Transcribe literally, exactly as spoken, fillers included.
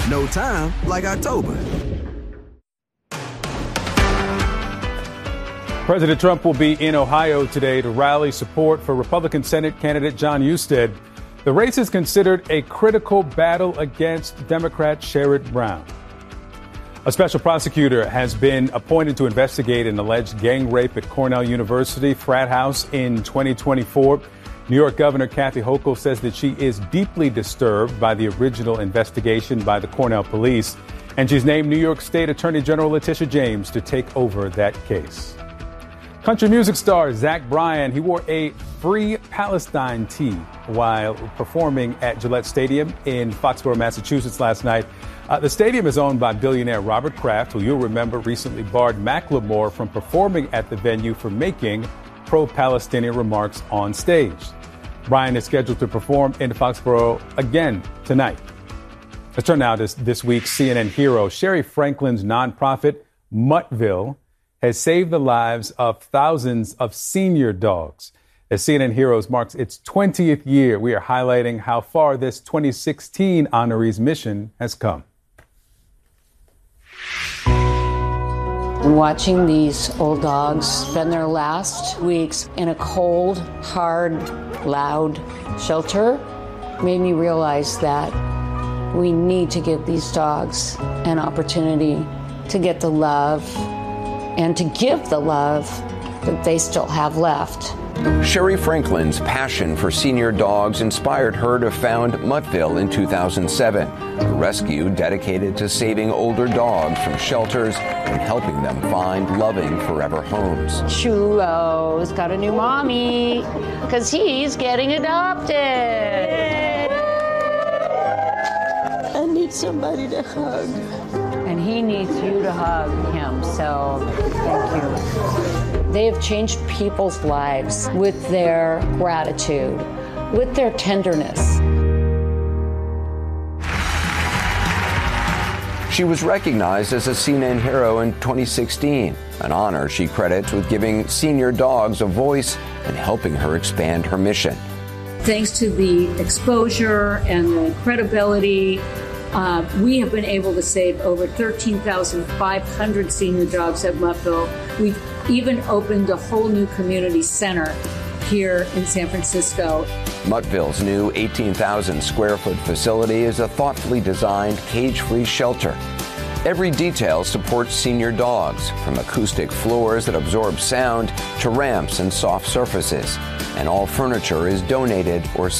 No time like October. President Trump will be in Ohio today to rally support for Republican Senate candidate Jon Husted. The race is considered a critical battle against Democrat Sherrod Brown. A special prosecutor has been appointed to investigate an alleged gang rape at Cornell University frat house in twenty twenty-four. New York Governor Kathy Hochul says that she is deeply disturbed by the original investigation by the Cornell police, and she's named New York State Attorney General Letitia James to take over that case. Country music star Zach Bryan, he wore a Free Palestine tee while performing at Gillette Stadium in Foxborough, Massachusetts last night. Uh, the stadium is owned by billionaire Robert Kraft, who you'll remember recently barred Macklemore from performing at the venue for making pro-Palestinian remarks on stage. Bryan is scheduled to perform in Foxborough again tonight. Let's turn now to this week's C N N hero. Sherry Franklin's nonprofit, Muttville, has saved the lives of thousands of senior dogs. As C N N Heroes marks its twentieth year, we are highlighting how far this twenty sixteen honoree's mission has come. Watching these old dogs spend their last weeks in a cold, hard, loud shelter made me realize that we need to give these dogs an opportunity to get the love and to give the love that they still have left. Sherry Franklin's passion for senior dogs inspired her to found Muttville in two thousand seven, a rescue dedicated to saving older dogs from shelters and helping them find loving forever homes. Chulo's got a new mommy because he's getting adopted. I need somebody to hug. And he needs you to hug him, so thank you. They have changed people's lives with their gratitude, with their tenderness. She was recognized as a C N N hero in twenty sixteen, an honor she credits with giving senior dogs a voice and helping her expand her mission. Thanks to the exposure and the credibility, Uh, we have been able to save over thirteen thousand five hundred senior dogs at Muttville. We've even opened a whole new community center here in San Francisco. Muttville's new eighteen thousand square foot facility is a thoughtfully designed cage-free shelter. Every detail supports senior dogs, from acoustic floors that absorb sound to ramps and soft surfaces. And all furniture is donated or